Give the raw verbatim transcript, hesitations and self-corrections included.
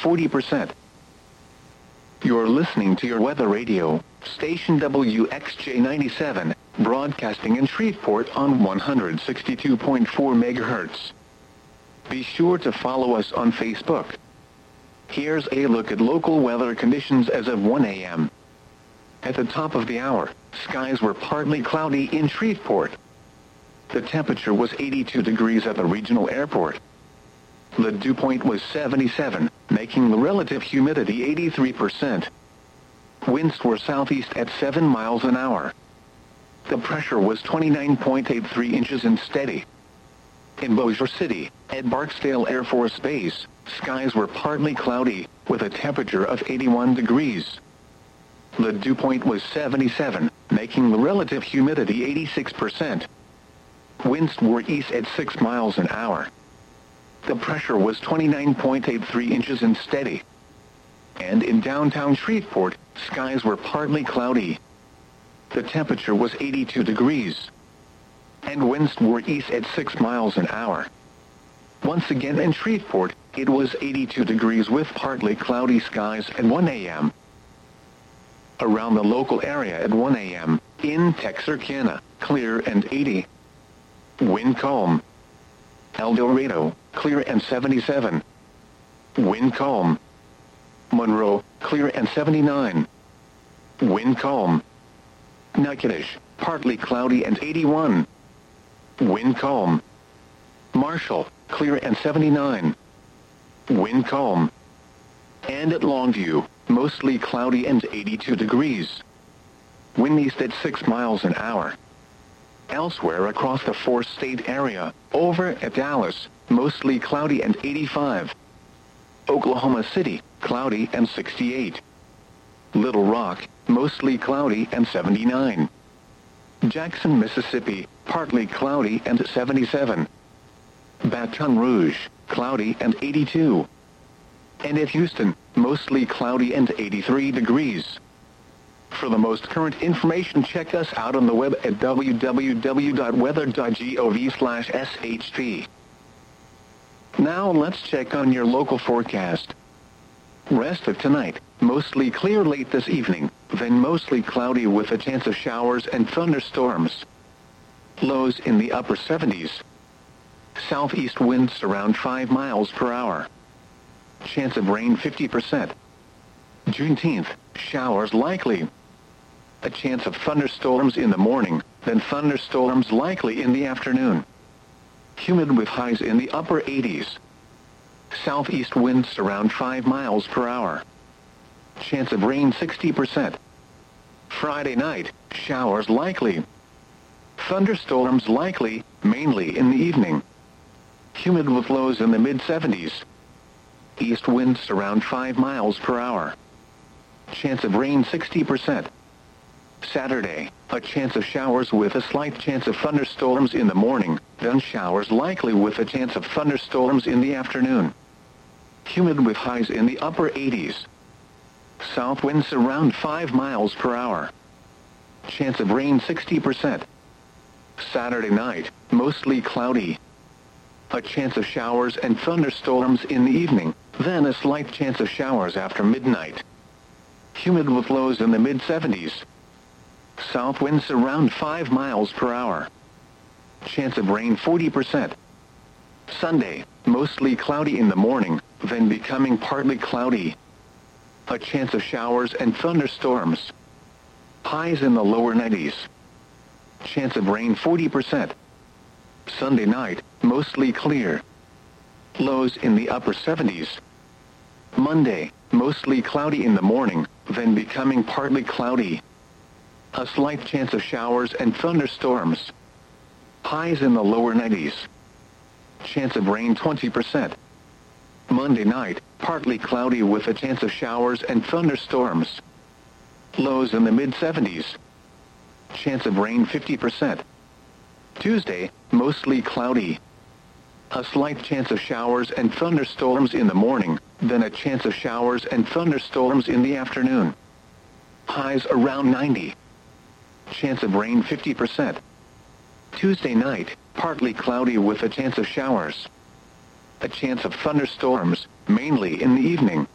forty percent. You're listening to your weather radio, station W X J ninety-seven, broadcasting in Shreveport on one hundred sixty-two point four megahertz. Be sure to follow us on Facebook. Here's a look at local weather conditions as of one a m At the top of the hour, skies were partly cloudy in Shreveport. The temperature was eighty-two degrees at the regional airport. The dew point was seventy-seven, making the relative humidity eighty-three percent. Winds were southeast at seven miles an hour. The pressure was twenty-nine point eight three inches and steady. In Bossier City, at Barksdale Air Force Base, skies were partly cloudy, with a temperature of eighty-one degrees. The dew point was seventy-seven, making the relative humidity eighty-six percent. Winds were east at six miles an hour. The pressure was twenty-nine point eight three inches and steady. And in downtown Shreveport, skies were partly cloudy. The temperature was eighty-two degrees. And winds were east at six miles an hour. Once again in Shreveport, it was eighty-two degrees with partly cloudy skies at one a m Around the local area at one a m, in Texarkana, clear and eighty. Wind calm. El Dorado, clear and seventy-seven. Wind calm. Monroe, clear and seventy-nine. Wind calm. Natchitoches, partly cloudy and eighty-one. Wind calm. Marshall, clear and seventy-nine. Wind calm. And at Longview, mostly cloudy and eighty-two degrees. Wind east at six miles an hour. Elsewhere across the four-state area, over at Dallas, mostly cloudy and eighty-five. Oklahoma City, cloudy and sixty-eight. Little Rock, mostly cloudy and seventy-nine. Jackson, Mississippi, partly cloudy and seventy-seven. Baton Rouge, cloudy and eighty-two. And at Houston, mostly cloudy and eighty-three degrees. For the most current information, check us out on the web at w w w dot weather dot gov slash s h p. Now let's check on your local forecast. Rest of tonight, mostly clear late this evening, then mostly cloudy with a chance of showers and thunderstorms. Lows in the upper seventies. Southeast winds around five miles per hour. Chance of rain fifty percent. Juneteenth, showers likely. A chance of thunderstorms in the morning, then thunderstorms likely in the afternoon. Humid with highs in the upper eighties. Southeast winds around five miles per hour. Chance of rain sixty percent. Friday night, showers likely. Thunderstorms likely, mainly in the evening. Humid with lows in the mid seventies. East winds around five miles per hour. Chance of rain sixty percent. Saturday, a chance of showers with a slight chance of thunderstorms in the morning, then showers likely with a chance of thunderstorms in the afternoon. Humid with highs in the upper eighties. South winds around five miles per hour. Chance of rain sixty percent. Saturday night, mostly cloudy. A chance of showers and thunderstorms in the evening, then a slight chance of showers after midnight. Humid with lows in the mid seventies. South winds around five miles per hour. Chance of rain forty percent. Sunday, mostly cloudy in the morning, then becoming partly cloudy. A chance of showers and thunderstorms. Highs in the lower nineties. Chance of rain forty percent. Sunday night, mostly clear. Lows in the upper seventies. Monday, mostly cloudy in the morning, then becoming partly cloudy. A slight chance of showers and thunderstorms. Highs in the lower nineties. Chance of rain twenty percent. Monday night, partly cloudy with a chance of showers and thunderstorms. Lows in the mid seventies. Chance of rain fifty percent. Tuesday, mostly cloudy. A slight chance of showers and thunderstorms in the morning, then a chance of showers and thunderstorms in the afternoon. Highs around ninety. Chance of rain fifty percent. Tuesday night, partly cloudy with a chance of showers. A chance of thunderstorms, mainly in the evening.